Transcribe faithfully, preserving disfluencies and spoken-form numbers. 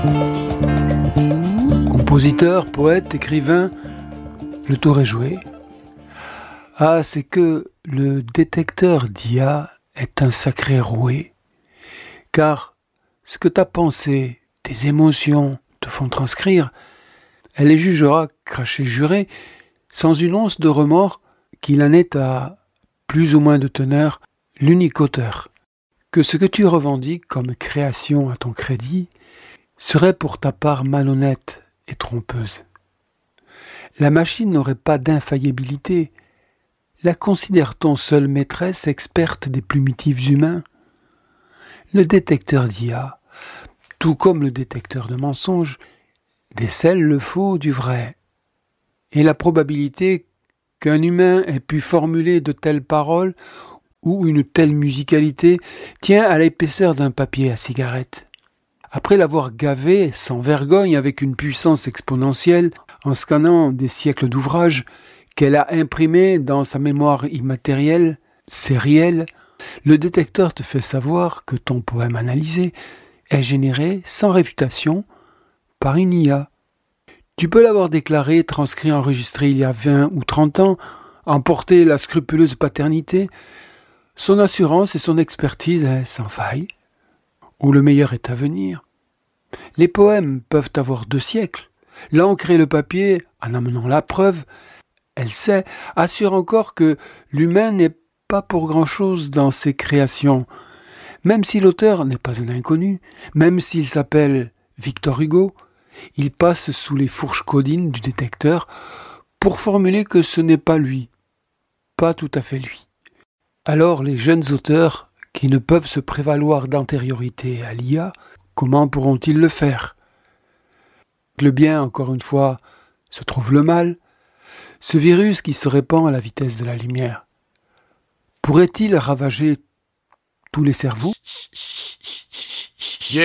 Compositeur, poète, écrivain, le tour est joué. Ah, c'est que le détecteur d'I A est un sacré roué, car ce que ta pensée, tes émotions te font transcrire, elle les jugera, craché, juré, sans une once de remords qu'il en est à plus ou moins de teneur l'unique auteur. Que ce que tu revendiques comme création à ton crédit serait pour ta part malhonnête et trompeuse. La machine n'aurait pas d'infaillibilité. La considère-t-on seule maîtresse, experte des plumitifs humains? Le détecteur d'I A, tout comme le détecteur de mensonges, décèle le faux du vrai. Et la probabilité qu'un humain ait pu formuler de telles paroles ou une telle musicalité tient à l'épaisseur d'un papier à cigarette. Après l'avoir gavé sans vergogne avec une puissance exponentielle, en scannant des siècles d'ouvrages qu'elle a imprimés dans sa mémoire immatérielle, sérielle, le détecteur te fait savoir que ton poème analysé est généré sans réfutation par une I A. Tu peux l'avoir déclaré, transcrit, enregistré il y a vingt ou trente ans, emporter la scrupuleuse paternité. Son assurance et son expertise est sans faille. Ou le meilleur est à venir. Les poèmes peuvent avoir deux siècles. L'encre et le papier, en amenant la preuve, elle sait, assure encore que l'humain n'est pas pour grand-chose dans ses créations. Même si l'auteur n'est pas un inconnu, même s'il s'appelle Victor Hugo, il passe sous les fourches caudines du détecteur pour formuler que ce n'est pas lui, pas tout à fait lui. Alors les jeunes auteurs qui ne peuvent se prévaloir d'antériorité à l'I A, comment pourront-ils le faire? Le bien, encore une fois, se trouve le mal, ce virus qui se répand à la vitesse de la lumière. Pourrait-il ravager tous les cerveaux ?